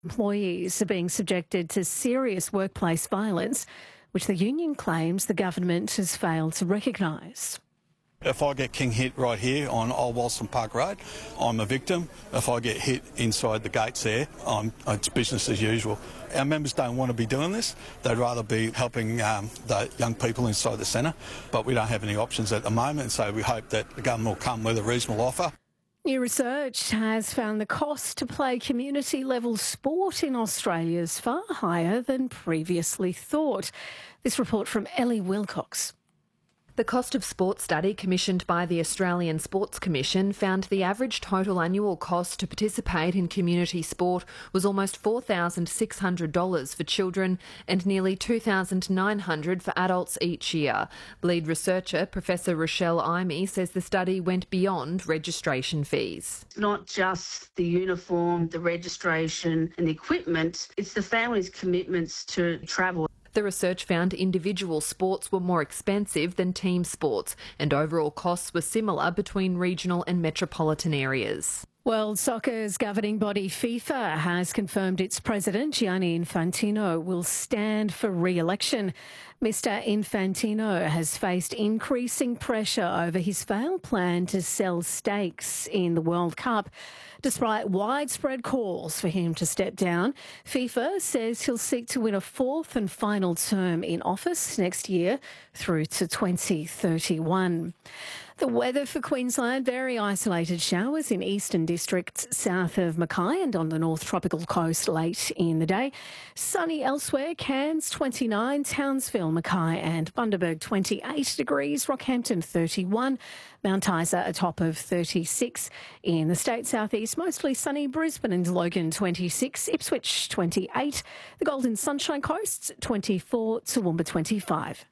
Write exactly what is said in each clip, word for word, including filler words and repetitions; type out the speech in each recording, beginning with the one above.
Employees are being subjected to serious workplace violence, which the union claims the government has failed to recognise. If I get king hit right here on Old Walston Park Road, I'm a victim. If I get hit inside the gates there, I'm, it's business as usual. Our members don't want to be doing this. They'd rather be helping um, the young people inside the centre, but we don't have any options at the moment, so we hope that the government will come with a reasonable offer. New research has found the cost to play community-level sport in Australia is far higher than previously thought. This report from Ellie Wilcox. The cost of sport study commissioned by the Australian Sports Commission found the average total annual cost to participate in community sport was almost four thousand six hundred dollars for children and nearly two thousand nine hundred dollars for adults each year. Lead researcher Professor Rochelle Imey says the study went beyond registration fees. It's not just the uniform, the registration and the equipment, it's the family's commitments to travel. The research found individual sports were more expensive than team sports, and overall costs were similar between regional and metropolitan areas. World Soccer's governing body FIFA has confirmed its president, Gianni Infantino, will stand for re-election. Mister Infantino has faced increasing pressure over his failed plan to sell stakes in the World Cup. Despite widespread calls for him to step down, FIFA says he'll seek to win a fourth and final term in office next year through to twenty thirty-one. The weather for Queensland, very isolated showers in eastern districts south of Mackay and on the north tropical coast late in the day. Sunny elsewhere, Cairns twenty-nine, Townsville, Mackay and Bundaberg twenty-eight degrees, Rockhampton thirty-one, Mount Isa a top of thirty-six. In the state southeast, mostly sunny, Brisbane and Logan twenty-six, Ipswich twenty-eight, the Golden Sunshine Coast twenty-four, Toowoomba twenty-five.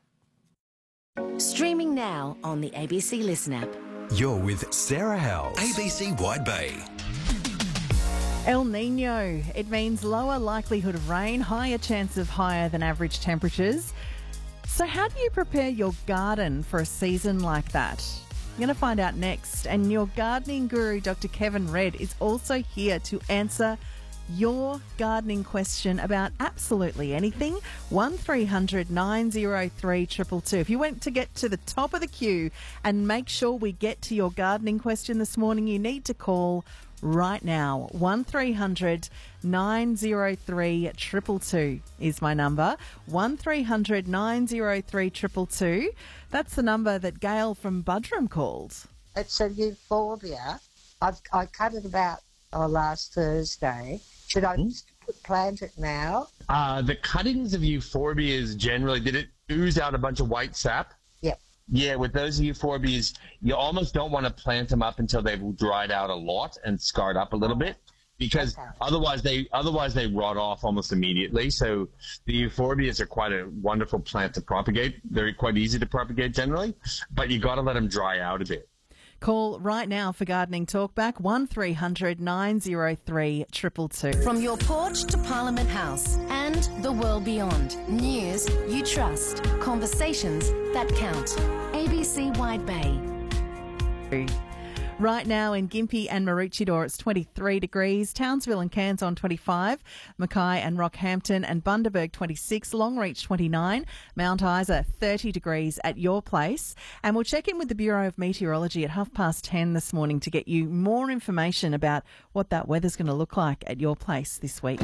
Streaming now on the A B C Listen app. You're with Sarah Howells. A B C Wide Bay. El Nino. It means lower likelihood of rain, higher chance of higher than average temperatures. So how do you prepare your garden for a season like that? You're going to find out next. And your gardening guru, Doctor Kevin Red, is also here to answer your gardening question about absolutely anything. one three hundred nine oh three two two two. If you want to get to the top of the queue and make sure we get to your gardening question this morning, you need to call right now. one three hundred nine oh three two two two is my number. one three hundred nine oh three two two two. That's the number that Gail from Budrum called. It's a euphorbia. I've, I cut it about oh, last Thursday. Should I plant it now? Uh, the cuttings of euphorbias generally, did it ooze out a bunch of white sap? Yep. Yeah, with those euphorbias, you almost don't want to plant them up until they've dried out a lot and scarred up a little bit, because okay. otherwise they otherwise they rot off almost immediately. So the euphorbias are quite a wonderful plant to propagate. They're quite easy to propagate generally, but you got to let them dry out a bit. Call right now for Gardening Talkback, one three hundred nine oh three two two two. From your porch to Parliament House and the world beyond. News you trust. Conversations that count. A B C Wide Bay. Right now in Gympie and Maroochydore, it's twenty-three degrees. Townsville and Cairns on twenty-five. Mackay and Rockhampton and Bundaberg twenty-six. Longreach twenty-nine. Mount Isa thirty degrees at your place. And we'll check in with the Bureau of Meteorology at half past ten this morning to get you more information about what that weather's going to look like at your place this week.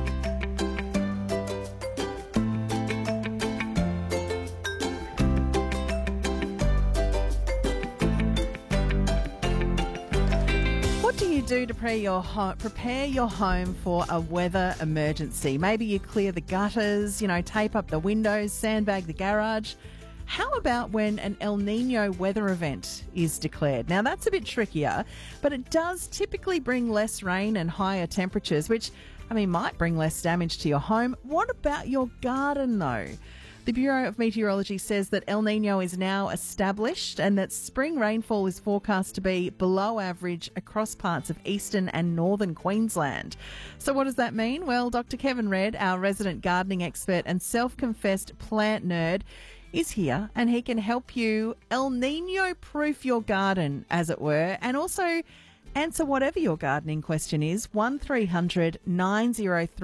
What do you do to prepare your, ho- prepare your home for a weather emergency? Maybe you clear the gutters, you know, tape up the windows, sandbag the garage. How about when an El Nino weather event is declared? Now, that's a bit trickier, but it does typically bring less rain and higher temperatures, which, I mean, might bring less damage to your home. What about your garden, though? The Bureau of Meteorology says that El Nino is now established and that spring rainfall is forecast to be below average across parts of eastern and northern Queensland. So what does that mean? Well, Doctor Kevin Red, our resident gardening expert and self-confessed plant nerd, is here and he can help you El Nino proof your garden, as it were, and also Answer whatever your gardening question is. one three hundred nine oh three